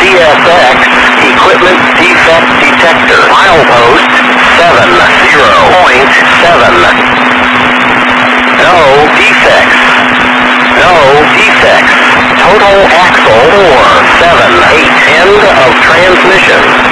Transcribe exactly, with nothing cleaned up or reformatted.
C S X Equipment Defect Detector. Milepost seven zero point seven. No defects. No defects. Total axle four seven eight. End of transmission.